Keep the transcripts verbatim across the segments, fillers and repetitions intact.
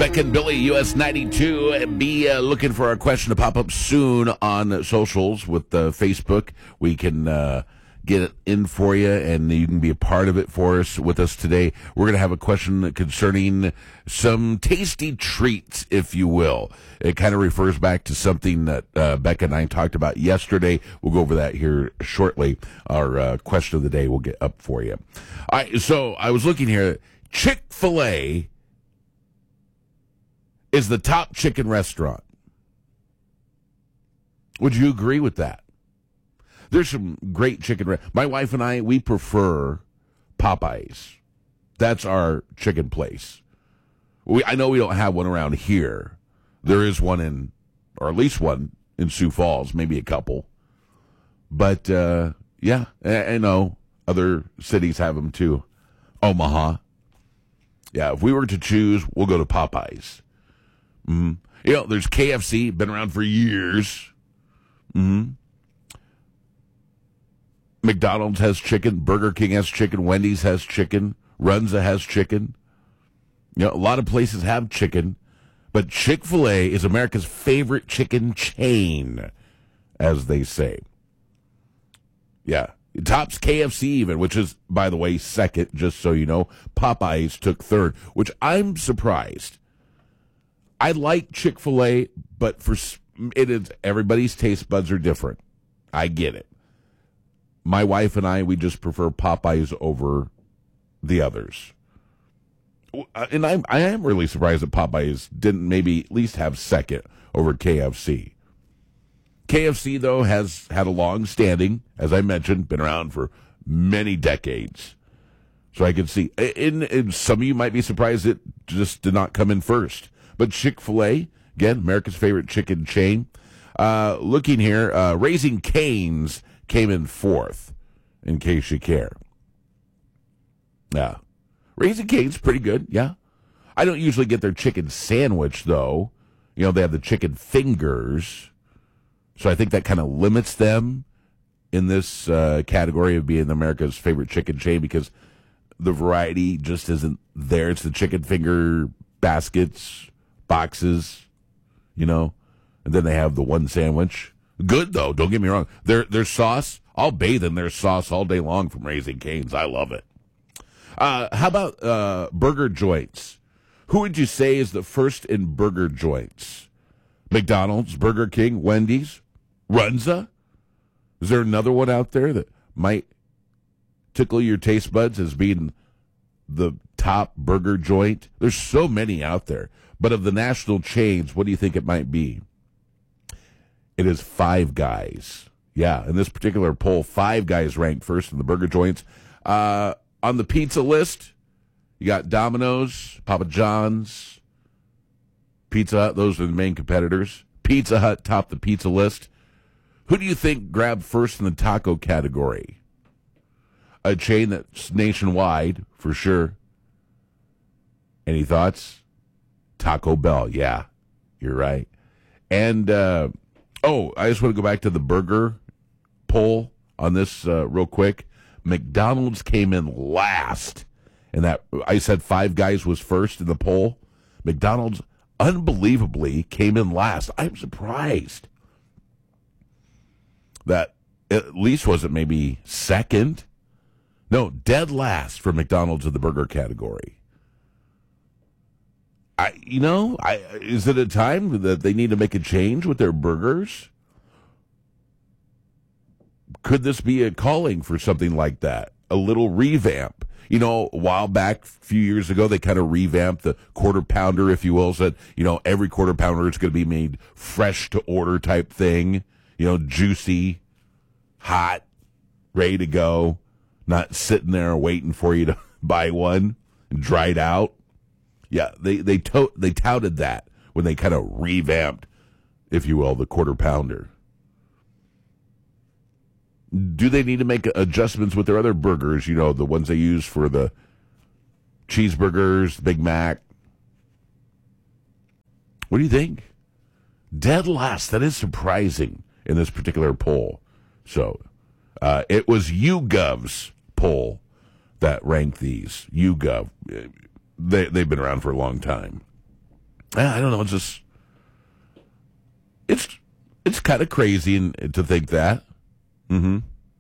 Beck and Billy, U S ninety-two. Be uh, looking for our question to pop up soon on socials with uh, Facebook. We can uh, get it in for you, and you can be a part of it for us with us today. We're going to have a question concerning some tasty treats, if you will. It kind of refers back to something that uh, Beck and I talked about yesterday. We'll go over that here shortly. Our uh, question of the day will get up for you. All right, so I was looking here. Chick-fil-A is the top chicken restaurant. Would you agree with that? There's some great chicken. Re- My wife and I, we prefer Popeyes. That's our chicken place. We, I know we don't have one around here. There is one in, or at least one in Sioux Falls, maybe a couple. But, uh, yeah, I, I know other cities have them too. Omaha. Yeah, if we were to choose, we'll go to Popeyes. Mm-hmm. You know, there's K F C, been around for years. Mm-hmm. McDonald's has chicken. Burger King has chicken. Wendy's has chicken. Runza has chicken. You know, a lot of places have chicken. But Chick-fil-A is America's favorite chicken chain, as they say. Yeah. It tops K F C even, which is, by the way, second, just so you know. Popeyes took third, which I'm surprised. I like Chick-fil-A, but for it is everybody's taste buds are different. I get it. My wife and I, we just prefer Popeyes over the others. And I'm, I am really surprised that Popeyes didn't maybe at least have second over K F C. K F C, though, has had a long standing, as I mentioned, been around for many decades. So I can see, and, and some of you might be surprised it just did not come in first. But Chick-fil-A, again, America's favorite chicken chain. Uh, looking here, uh, Raising Cane's came in fourth, in case you care. Yeah. Raising Cane's pretty good, yeah. I don't usually get their chicken sandwich, though. You know, they have the chicken fingers. So I think that kind of limits them in this uh, category of being America's favorite chicken chain because the variety just isn't there. It's the chicken finger baskets, boxes, you know, and then they have the one sandwich. Good, though. Don't get me wrong. Their their sauce, I'll bathe in their sauce all day long from Raising Cane's. I love it. Uh, how about uh, burger joints? Who would you say is the first in burger joints? McDonald's, Burger King, Wendy's, Runza? Is there another one out there that might tickle your taste buds as being the top burger joint? There's so many out there. But of the national chains, what do you think it might be? It is Five Guys. Yeah, in this particular poll, Five Guys ranked first in the burger joints. Uh, on the pizza list, you got Domino's, Papa John's, Pizza Hut. Those are the main competitors. Pizza Hut topped the pizza list. Who do you think grabbed first in the taco category? A chain that's nationwide, for sure. Any thoughts? Taco Bell, yeah, you're right. And, uh, oh, I just want to go back to the burger poll on this uh, real quick. McDonald's came in last. And that, I said Five Guys was first in the poll. McDonald's unbelievably came in last. I'm surprised that at least wasn't maybe second. No, dead last for McDonald's in the burger category. I, you know, I, is it a time that they need to make a change with their burgers? Could this be a calling for something like that? A little revamp? You know, a while back, a few years ago, they kind of revamped the quarter pounder, if you will, said, you know, every quarter pounder is going to be made fresh to order type thing, you know, juicy, hot, ready to go, not sitting there waiting for you to buy one and dried out. Yeah, they they to- they touted that when they kind of revamped, if you will, the quarter pounder. Do they need to make adjustments with their other burgers, you know, the ones they use for the cheeseburgers, Big Mac? What do you think? Dead last. That is surprising in this particular poll. So uh, it was YouGov's poll that ranked these. YouGov. They, they've been around for a long time. I don't know. It's just it's it's kind of crazy in, to think that. Mm-hmm.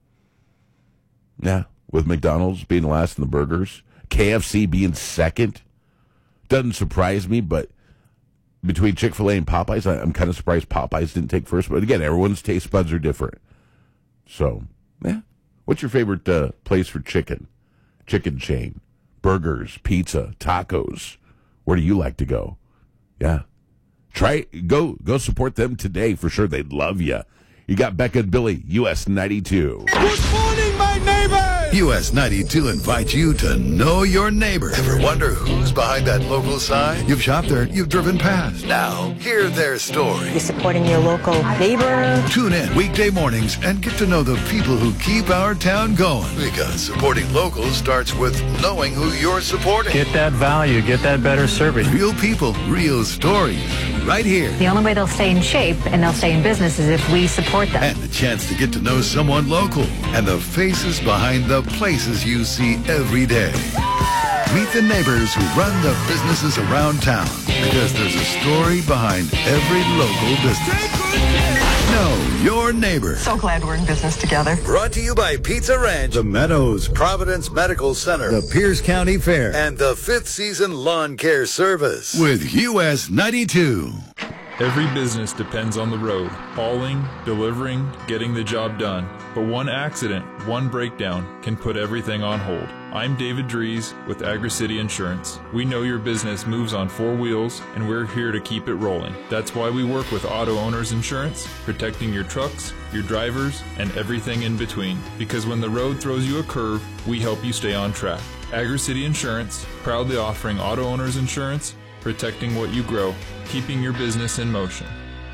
Yeah, with McDonald's being last in the burgers, K F C being second, doesn't surprise me. But between Chick-fil-A and Popeyes, I, I'm kind of surprised Popeyes didn't take first. But again, everyone's taste buds are different. So, yeah. What's your favorite uh, place for chicken? Chicken chain, burgers, pizza, tacos. Where do you like to go? Yeah. Try go go support them today for sure. They'd love you. You got Becca and Billy, U S ninety-two. Good morning, my neighbors! U S ninety-two invites you to know your neighbor. Ever wonder who's behind that local sign? You've shopped there, you've driven past. Now, hear their story. You're supporting your local neighbor. Tune in weekday mornings and get to know the people who keep our town going. Because supporting locals starts with knowing who you're supporting. Get that value, get that better service. Real people, real stories, right here. The only way they'll stay in shape and they'll stay in business is if we support them. And the chance to get to know someone local and the faces behind the places you see every day. Meet the neighbors who run the businesses around town, because there's a story behind every local business. Know your neighbor. So glad we're in business together. Brought to you by Pizza Ranch, The Meadows, Providence Medical Center, the Pierce County Fair, and the fifth Season Lawn Care Service. With U S ninety-two. Every business depends on the road, hauling, delivering, getting the job done. But one accident, one breakdown, can put everything on hold. I'm David Dries with AgriCity Insurance. We know your business moves on four wheels, and we're here to keep it rolling. That's why we work with Auto Owners Insurance, protecting your trucks, your drivers, and everything in between. Because when the road throws you a curve, we help you stay on track. AgriCity Insurance, proudly offering Auto Owners Insurance, protecting what you grow, keeping your business in motion.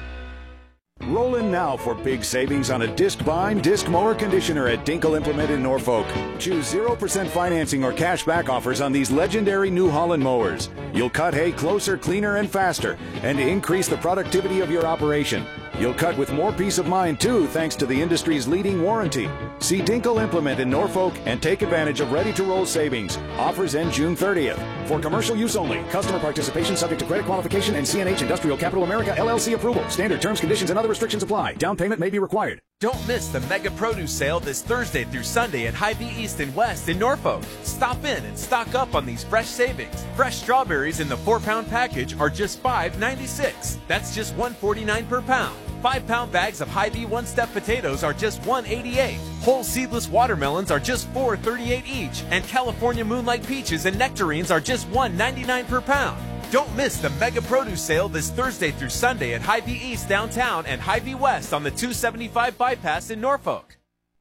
Roll in now for big savings on a disc bind, disc mower conditioner at Dinkle Implement in Norfolk. Choose zero percent financing or cash back offers on these legendary New Holland mowers. You'll cut hay closer, cleaner, and faster, and increase the productivity of your operation. You'll cut with more peace of mind, too, thanks to the industry's leading warranty. See Dinkle Implement in Norfolk and take advantage of ready-to-roll savings. Offers end June thirtieth. For commercial use only. Customer participation subject to credit qualification and C N H Industrial Capital America L L C approval. Standard terms, conditions, and other restrictions apply. Down payment may be required. Don't miss the Mega Produce Sale this Thursday through Sunday at Hy-Vee East and West in Norfolk. Stop in and stock up on these fresh savings. Fresh strawberries in the four-pound package are just five ninety-six. That's just one forty-nine per pound. Five-pound bags of Hy-Vee one-step potatoes are just one eighty-eight. Whole seedless watermelons are just four thirty-eight each. And California Moonlight peaches and nectarines are just one ninety-nine per pound. Don't miss the Mega Produce Sale this Thursday through Sunday at Hy-Vee East downtown and Hy-Vee West on the two seventy-five bypass in Norfolk.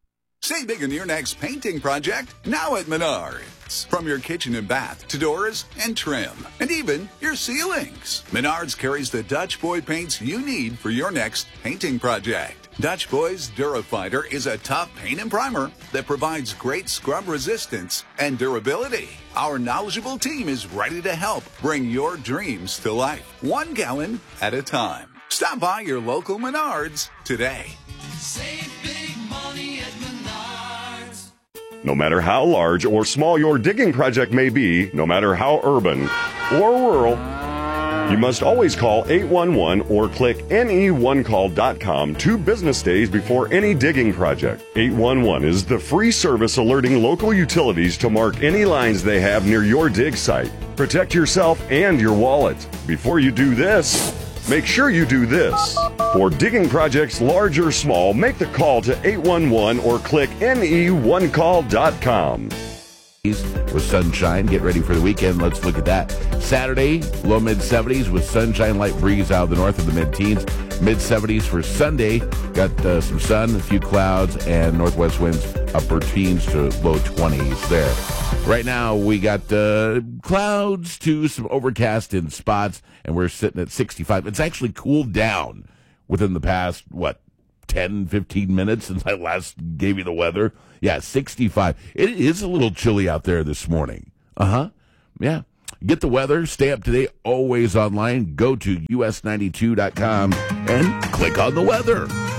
Save big on your next painting project now at Menards. From your kitchen and bath to doors and trim, and even your ceilings. Menards carries the Dutch Boy paints you need for your next painting project. Dutch Boy's Durafighter is a tough paint and primer that provides great scrub resistance and durability. Our knowledgeable team is ready to help bring your dreams to life, one gallon at a time. Stop by your local Menards today. Save big money at Menards. No matter how large or small your digging project may be, no matter how urban or rural, you must always call eight one one or click N E one call dot com two business days before any digging project. eight one one is the free service alerting local utilities to mark any lines they have near your dig site. Protect yourself and your wallet. Before you do this, make sure you do this. For digging projects large or small, make the call to eight one one or click N E one call dot com. With sunshine, get ready for the weekend. Let's look at that. Saturday, low mid seventies with sunshine, light breeze out of the north of the mid teens. Mid seventies for Sunday. Got uh, some sun, a few clouds, and northwest winds upper teens to low twenties there. Right now, we got uh, clouds to some overcast in spots, and we're sitting at sixty-five. It's actually cooled down within the past, what, ten, fifteen minutes since I last gave you the weather. Yeah, sixty-five. It is a little chilly out there this morning. Uh-huh. Yeah. Get the weather. Stay up to date. Always online. Go to U S ninety-two dot com and click on the weather.